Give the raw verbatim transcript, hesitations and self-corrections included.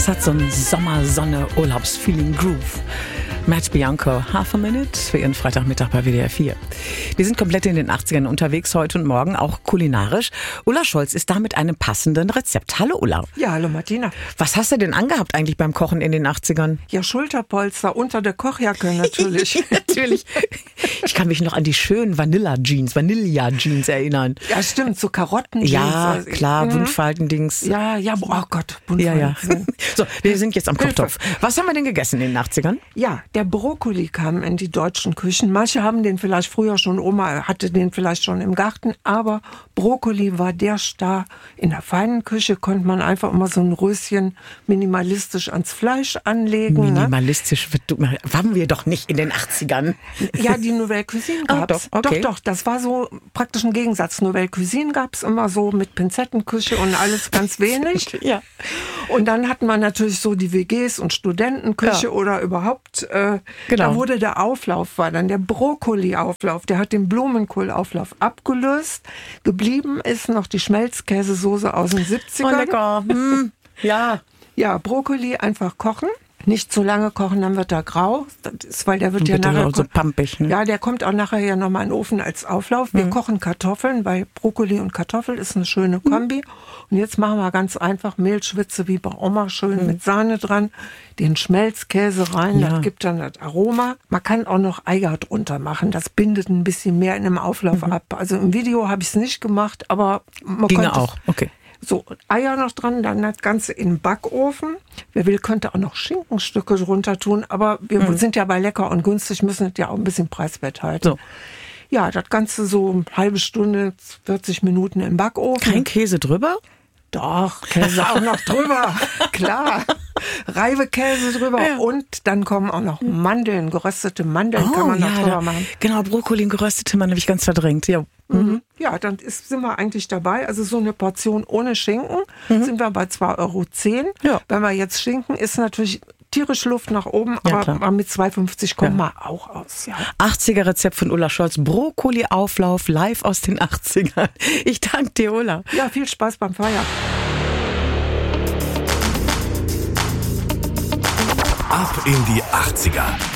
Es hat so ein Sommer-Sonne-Urlaubsfeeling-Groove. Matt Bianco, Half a Minute für Ihren Freitagmittag bei W D R vier. Wir sind komplett in den achtzigern unterwegs, heute und morgen, auch kulinarisch. Ulla Scholz ist da mit einem passenden Rezept. Hallo Ulla. Ja, hallo Martina. Was hast du denn angehabt eigentlich beim Kochen in den achtzigern? Ja, Schulterpolster unter der Kochjacke natürlich. Natürlich. Ich kann mich noch an die schönen Vanilla-Jeans, Vanilla-Jeans erinnern. Ja, stimmt, so Karotten-Jeans. Ja, also, klar, mhm. Buntfalten-Dings. Ja, ja, oh Gott, Ja, ja. Buntfalten. So, wir sind jetzt am Kochtopf. Was haben wir denn gegessen in den achtzigern? Ja, der Brokkoli kam in die deutschen Küchen. Manche haben den vielleicht früher schon, Oma hatte den vielleicht schon im Garten, aber Brokkoli war der Star. In der feinen Küche konnte man einfach immer so ein Röschen minimalistisch ans Fleisch anlegen. Minimalistisch, ne? Waren wir doch nicht in den achtzigern. Ja, die Nouvelle Cuisine Ah, gab's. doch, okay. doch, doch, das war so praktisch ein Gegensatz. Nouvelle Cuisine gab's immer so mit Pinzettenküche und alles ganz wenig. Ja. Und dann hatten wir natürlich so die W Gs und Studentenküche Ja. oder überhaupt, äh, Genau. da wurde der Auflauf, war dann der Brokkoli-Auflauf, der hat den Blumenkohl-Auflauf abgelöst. Geblieben ist noch die Schmelzkäsesoße aus den Oh, siebzigern. lecker. Hm. Ja. Ja, Brokkoli einfach kochen. Nicht zu lange kochen, dann wird er grau. Das ist, weil der wird ja Wird dann nachher auch so pampig, ne? Ja, der kommt auch nachher ja nochmal in den Ofen als Auflauf. Wir mhm. kochen Kartoffeln, weil Brokkoli und Kartoffel ist eine schöne Kombi. Mhm. Und jetzt machen wir ganz einfach Mehlschwitze wie bei Oma, schön mhm. mit Sahne dran, den Schmelzkäse rein, Ja. das gibt dann das Aroma. Man kann auch noch Eier drunter machen, das bindet ein bisschen mehr in dem Auflauf mhm. ab. Also im Video habe ich es nicht gemacht, aber man Ginge konnte auch, okay. So, Eier noch dran, dann das Ganze in den Backofen. Wer will, könnte auch noch Schinkenstücke drunter tun, aber wir mhm. sind ja bei lecker und günstig, müssen es ja auch ein bisschen preiswert halten. So. Ja, das Ganze so eine halbe Stunde, vierzig Minuten im Backofen. Kein Käse drüber? Doch, Käse auch noch drüber, klar. Reibekäse drüber Ja. und dann kommen auch noch Mandeln, geröstete Mandeln kann man noch ja, drüber da, machen. genau, Brokkoli und geröstete Mandeln habe ich ganz verdrängt. Ja. Mhm. Ja, dann ist, sind wir eigentlich dabei. Also so eine Portion ohne Schinken mhm. sind wir bei zwei Euro zehn. Ja. Wenn wir jetzt Schinken, ist natürlich tierisch Luft nach oben, Ja, aber klar. mit zwei fünfzig kommen Ja. wir auch aus. Ja. achtziger Rezept von Ulla Scholz. Brokkoli-Auflauf live aus den achtzigern. Ich danke dir, Ulla. ja, viel Spaß beim Feiern. Ab in die achtziger.